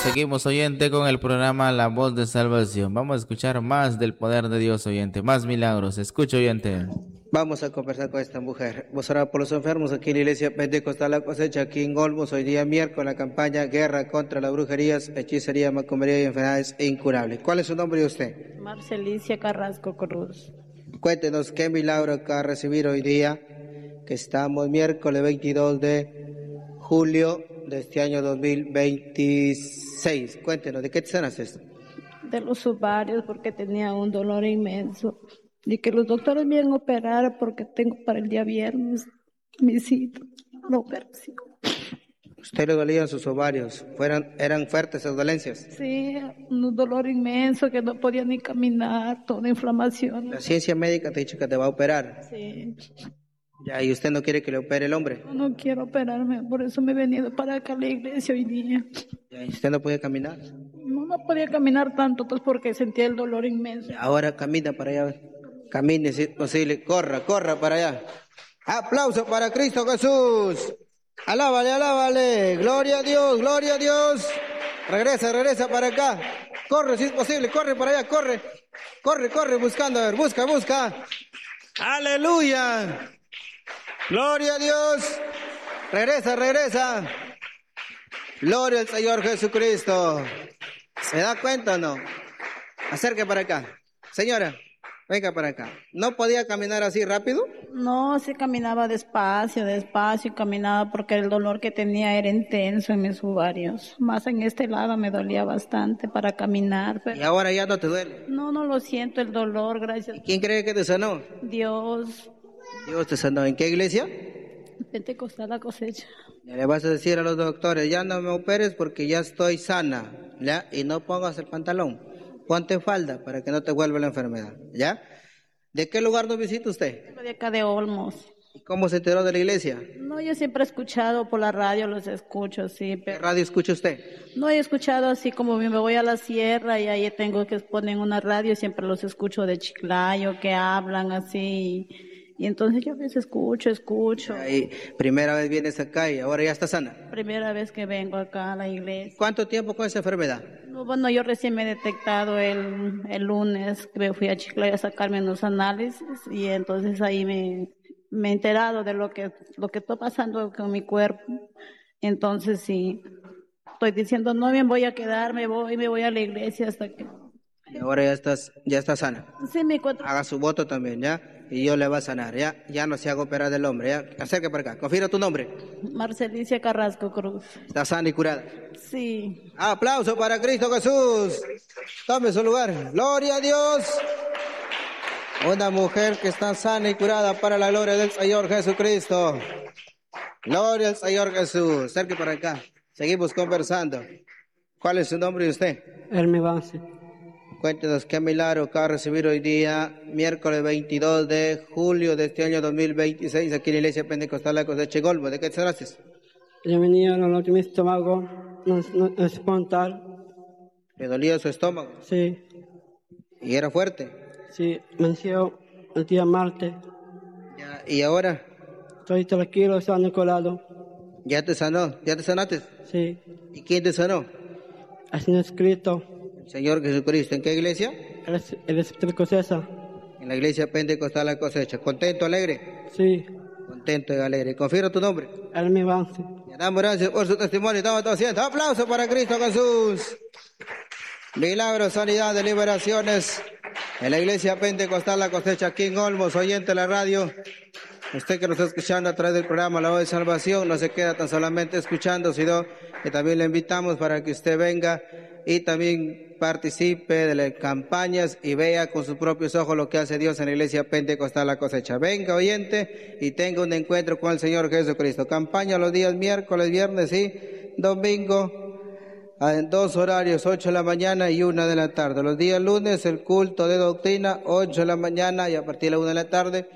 Seguimos, oyente, con el programa La Voz de Salvación. Vamos a escuchar más del poder de Dios, oyente, más milagros. Escucha, oyente. Vamos a conversar con esta mujer. Vos orad por los enfermos aquí en la Iglesia Pentecostal La Cosecha, aquí en Olmos, hoy día miércoles, la campaña Guerra contra las brujerías, hechicería, macumbería y enfermedades incurables. ¿Cuál es su nombre de usted? Marcelicia Carrasco Cruz. Cuéntenos qué milagro acaba de recibir hoy día, que estamos miércoles 22 de julio de este año 2026. Cuéntenos, ¿de qué te sanas esto? De los ovarios porque tenía un dolor inmenso y que los doctores me iban a operar porque tengo para el día viernes mi cita, la operación. ¿Usted le dolían sus ovarios? ¿Eran fuertes esas dolencias? Sí, un dolor inmenso que no podía ni caminar, toda inflamación. La ciencia médica te ha dicho que te va a operar. Sí, Ya, ¿y usted no quiere que le opere el hombre? no quiero operarme, por eso me he venido para acá a la iglesia hoy día. Ya, ¿y usted no puede caminar? No podía caminar tanto, pues porque sentía el dolor inmenso. Ahora camina para allá. Camine si es posible. Corra para allá. Aplauso para Cristo Jesús. Alábale, alábale. Gloria a Dios, gloria a Dios. Regresa para acá. Corre si es posible, corre para allá, corre. Corre, buscando, a ver, busca. Aleluya. Gloria a Dios. Regresa. Gloria al Señor Jesucristo. ¿Se da cuenta o no? Acerque para acá. Señora, venga para acá. ¿No podía caminar así rápido? No, sí caminaba despacio, caminaba porque el dolor que tenía era intenso en mis ovarios. Más en este lado me dolía bastante para caminar. Y ahora ya no te duele. No lo siento el dolor, gracias. ¿Quién cree que te sanó? Dios. Dios te sanó. ¿En qué iglesia? Pentecostal La Cosecha. Ya le vas a decir a los doctores, ya no me operes porque ya estoy sana, ¿ya? Y no pongas el pantalón, ponte falda para que no te vuelva la enfermedad, ¿ya? ¿De qué lugar nos visita usted? De acá de Olmos. ¿Y cómo se enteró de la iglesia? No, yo siempre he escuchado por la radio, los escucho, sí. ¿Qué radio escucha usted? No he escuchado así como me voy a la sierra y ahí tengo que poner una radio y siempre los escucho de Chiclayo, que hablan así. Y entonces yo a veces escucho. Y primera vez vienes acá y ahora ya está sana. Primera vez que vengo acá a la iglesia. ¿Cuánto tiempo con esa enfermedad? No, bueno, yo recién me he detectado el lunes, que me fui a Chiclayo a sacarme unos análisis y entonces ahí me he enterado de lo que está pasando con mi cuerpo. Entonces sí, estoy diciendo, no bien voy a quedar, me voy a la iglesia hasta que... Y ahora ya estás sana. Sí, mi cuerpo. Haga su voto también, ¿ya? Y Dios le va a sanar, ya no se haga operar del hombre, ya. Acerca para acá, confirma tu nombre. Marcelicia Carrasco Cruz. Está sana y curada. Sí. Aplauso para Cristo Jesús. Tome su lugar. Gloria a Dios. Una mujer que está sana y curada para la gloria del Señor Jesucristo. Gloria al Señor Jesús. Acerque para acá. Seguimos conversando. ¿Cuál es su nombre de usted? Hermi Vance. Cuéntenos qué milagro acaba de recibir hoy día, miércoles 22 de julio de este año 2026, aquí en la Iglesia Pentecostal La Cosecha de Olmos. ¿De qué te sanaste? Yo venía dolor de mi estómago, no espontar. ¿Le dolía su estómago? Sí, ¿Y era fuerte? sí, me nació el día martes. Ya, ¿y ahora? Estoy tranquilo, sano colado. ¿Ya te sanó? ¿Ya te sanaste? Sí, ¿Y quién te sanó? así escrito. El Señor Jesucristo. ¿En qué iglesia? El Espíritu César. En la Iglesia Pentecostal La Cosecha. ¿Contento, alegre? Sí, Contento y alegre. Confirma tu nombre. Hermi Vance. Le damos gracias por su testimonio. Estamos todos haciendo. Aplauso para Cristo Jesús. Milagros, sanidades, liberaciones. En la Iglesia Pentecostal La Cosecha, aquí en Olmos, oyente de la radio. Usted que nos está escuchando a través del programa La Voz de Salvación, no se queda tan solamente escuchando, sino que también le invitamos para que usted venga y también participe de las campañas y vea con sus propios ojos lo que hace Dios en la Iglesia Pentecostal La Cosecha. Venga, oyente, y tenga un encuentro con el Señor Jesucristo. Campaña los días miércoles, viernes y domingo, en 2 horarios, 8 de la mañana y 1 de la tarde. Los días lunes, el culto de doctrina, 8 de la mañana y a partir de la 1 de la tarde.